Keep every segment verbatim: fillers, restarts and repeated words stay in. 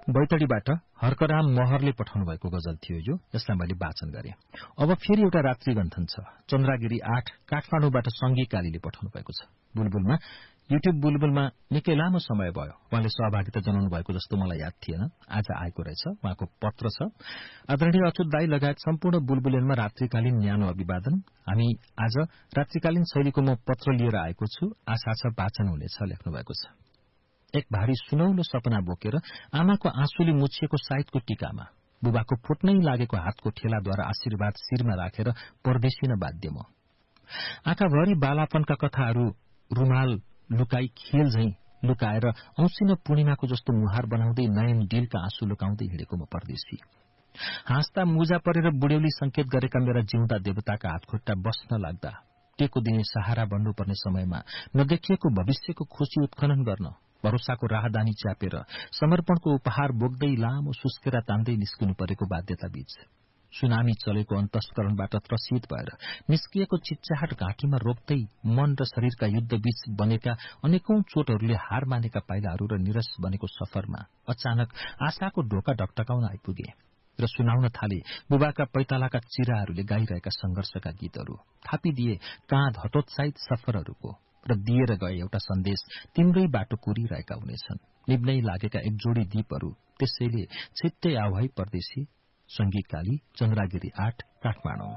बैतडीबाट हर्कराम महरले पठाउनु भएको गजल थियो यो, यसलाई मैले वाचन गरेँ। अब फेरि एउटा रात्रिगन्थन छ। चन्द्रागिरी आठ काठमाडौँबाट सङ्गी कालीले पठाउनु भएको छ। बुलबुलमा युट्युब बुलबुलमा निकै लामो समय भयो उहाँले सहभागिता जनाउनु भएको जस्तो मलाई याद थिएन। आज आएको रहेछ, उहाँको पत्र छ। आदरणीय अच्युत दाई लगायत सम्पूर्ण बुलबुलेनमा रात्रिकालीन न्यानो अभिवादन। हामी आज रात्रिकालीन शैलीको म पत्र लिएर आएको छु, आशा छ वाचन हुनेछ, लेख्नु भएको छ। एक भारी सुनौलो सपना बोकेर आमाको आँसुले मुछिएको साइतको टीकामा बुबाको फुट्नै लागेको हातको ठेलाद्वारा आशीर्वाद शिरमा राखेर परदेशिन बाध्य म। आँखाभरि बालापनका कथाहरू रुमाल लुकाई खेल झैं लुकाएर औँसिनो पूर्णिमाको जस्तो मुहार बनाउँदै नयन डिलका आँसु लुकाउँदै हिँडेको म परदेशी। हाँस्दा मुजा परेर बुढ्यौली संकेत गरेका मेरा जिउँदा देवताका हातखुट्टा बस्न लाग्दा टेको दिने सहारा बन्नुपर्ने समयमा नदेखिएको भविष्यको खुशी उत्खनन गर्न भरोसाको राहदानी च्यापेर समर्पणको उपहार बोक्दै लामो सुस्केरा तान्दै निस्किनु परेको बाध्यता बीच सुनामी चलेको अन्तस्करणबाट त्रसित भएर निस्किएको चिच्चाहट घाँटीमा रोक्दै मन र शरीरका युद्धबीच बनेका अनेकौं चोटहरूले हार मानेका पाइलाहरू र निरस बनेको सफरमा अचानक आशाको ढोका ढकढकाउन आइपुगे र सुनाउन थाले बुबाका पैतालाका चिराहरूले गाइरहेका संघर्षका गीतहरू। थापिदिए काँध हतोत्साहित सफरहरूको र दिएर गए एउटा सन्देश, तिम्रै बाटो कुरिरहेका हुनेछन्, निब्नै लागेका एक जोडी दीपहरू। त्यसैले छिट्टै आऊ है परदेशी। सङ्गी काली, चन्द्रागिरी आठ काठमाडौँ।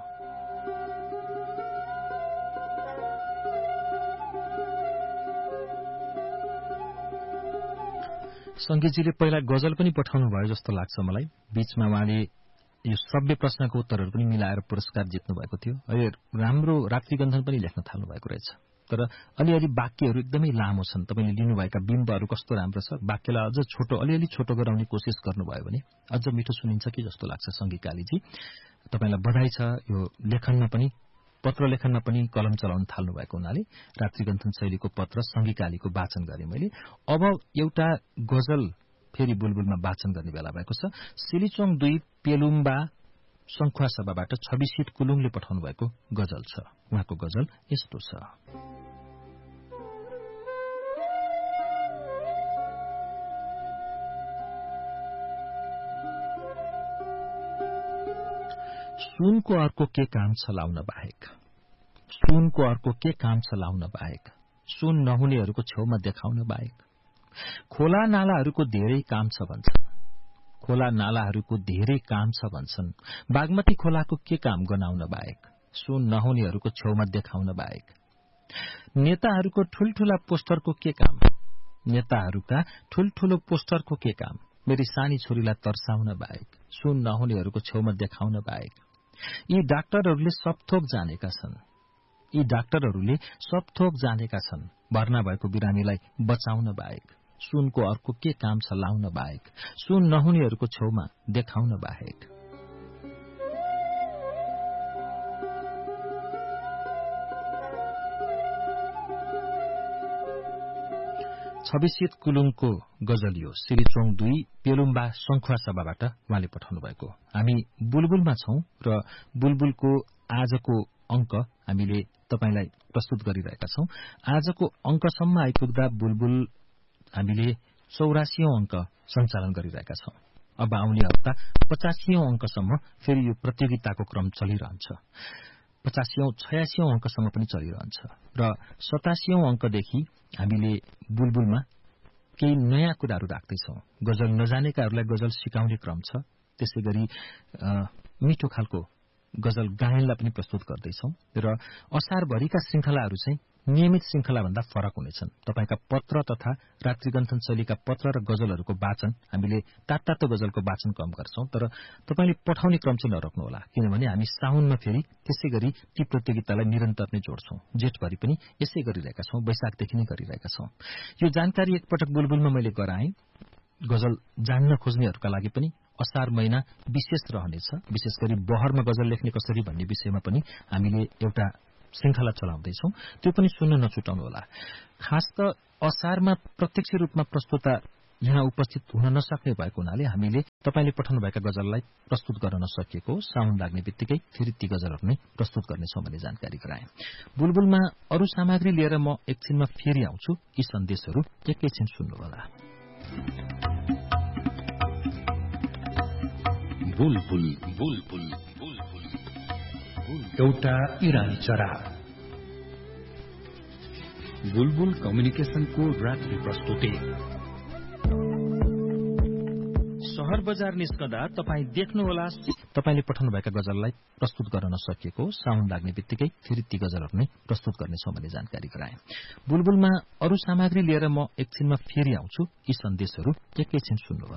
सङ्गीतजीले पहिला गजल पनि पठाउनु भयो जस्तो लाग्छ मलाई। बीचमा उहाँले यो श्रव्य प्रश्नको उत्तरहरू पनि मिलाएर पुरस्कार जित्नु भएको थियो। अहिले राम्रो रात्रिगन्थन पनि लेख्न थाल्नु भएको रहेछ। तर अलिअलि वाक्यहरू एकदमै लामो छन्। तपाईँले लिनुभएका बिम्बहरू कस्तो राम्रो छ। वाक्यलाई अझ छोटो अलिअलि छोटो गराउने कोसिस गर्नुभयो भने अझ मिठो सुनिन्छ कि जस्तो लाग्छ। सङ्गी कालीजी, तपाईँलाई बधाई छ। यो लेखनमा पनि पत्र लेखनमा पनि कलम चलाउन थाल्नु भएको हुनाले रात्रिगन्थन शैलीको पत्र सङ्गी कालीको वाचन गरेँ मैले। अब एउटा गजल फेरि बुलबुलमा वाचन गर्ने बेला भएको छ। सिलिचोङ दुई पेलुम्बा संखुवा सभाबाट छविसित कुलुङले पठाउनु भएको गजल छ। उहाँको गजल यस्तो छ। सुनको अर्को के काम छ लाउन बाहेक, सुनको अर्को के काम छ लाउन बाहेक, सुन नहुनेहरूको छेउमा देखाउन बाहेक। खोला नालाहरूको धेरै काम छ भन्छन्, खोला नालाहरूको धेरै काम छ भन्छन्, बागमती खोलाको के काम गनाउन बाहेक, सुन नहुनेहरूको छेउमा देखाउन बाहेक। नेताहरूको ठूल्ठूला पोस्टरको के काम, नेताहरूका ठूल्ठूलो पोस्टरको के काम, मेरी सानी छोरीलाई तर्साउन बाहेक, सुन नहुनेहरूको छेउमा देखाउन बाहेक। यी डाक्टरहरूले सब थोक जानेका छन्, यी डाक्टरहरूले सब थोक जानेका छन्, भर्ना भएको बिरामीलाई बचाउन बाहेक, सुनको अर्को के काम छ लाउन बाहेक, सुन नहुनेहरूको छेउमा देखाउन बाहेक। छविसित कुलुङको गजल यो सिरिचोङ दुई पेलुम्बा संखुवा सभाबाट उहाँले पठाउनु भएको। हामी बुलबुलमा छौं र बुलबुलको आजको अंक हामीले तपाईलाई प्रस्तुत गरिरहेका छौं। आजको अंकसम्म आइपुग्दा बुलबुल हामीले चौरासीऔं अंक सञ्चालन गरिरहेका छौं। अब आउने हप्ता पचासीऔं अंकसम्म फेरि यो प्रतियोगिताको क्रम चलिरहन्छ। पचासीऔं छयासीऔं अंकसम्म पनि चलिरहन्छ र सतासीऔं अंकदेखि हामीले बुलबुलमा केही नयाँ कुराहरू राख्दैछौं। गजल नजानेकाहरूलाई गजल सिकाउने क्रम छ। त्यसै गरी मिठो खालको गजल गायनलाई पनि प्रस्तुत गर्दैछौं र असारभरिका श्रृंखलाहरू चाहिँ नियमित श्रृंखलाभन्दा फरक हुनेछन्। तपाईका पत्र तथा रात्रिगन्थन शैलीका पत्र र गजलहरूको वाचन हामीले तात्तातो गजलको वाचन कम गर्छौं, तर तपाईले पठाउने क्रम चाहिँ नरोक्नुहोला, किनभने हामी साउनमा फेरि त्यसै गरी ती प्रतियोगितालाई निरन्तर नै जोड्छौं। जेठभरि पनि यसै गरिरहेका छौं, वैशाखदेखि नै गरिरहेका छौं। यो जानकारी एकपटक बुलबुलमा मैले गराएँ। गजल जान्न खोज्नेहरूका लागि पनि असार महिना विशेष रहनेछ। विशेष गरी बहरमा गजल लेख्ने कसरी भन्ने विषयमा पनि हामीले एउटा श्रृंखला चलाउँदैछौं, त्यो पनि सुन्न नछुटाउनुहोला। खास त असारमा प्रत्यक्ष रूपमा प्रस्तुता यहाँ उपस्थित हुन नसक्ने भएको हुनाले हामीले तपाईले पठाउनुभएका गजललाई प्रस्तुत गर्न नसकेको, साउन लाग्ने बित्तिकै फेरि ती गजलहरू नै प्रस्तुत गर्नेछौं भन्ने जानकारी गराएँ। बुलबुलमा अरू सामग्री लिएर म एकछिनमा फेरि आउँछु। यी सन्देशहरू एकैछिन सुन्नुहोला। बुलबुल बुलबुल बुलबुल एउटा इरानी चरा। बुलबुल कम्युनिकेशनको रात्रि प्रस्तुति। शहर बजार निस्कदा तपाई देख्नुहोला तपाईले पठाउनुभएका गजललाई प्रस्तुत गर्न नसकिएको साउन्ड लाग्ने बित्तिकै फेरि ती गजलहरू नै प्रस्तुत गर्नेछौं भन्ने जानकारी गराए। बुलबुलमा अरू सामग्री लिएर म एकछिनमा फेरि आउँछु। यी सन्देशहरू एकैछिन सुन्नुहोला।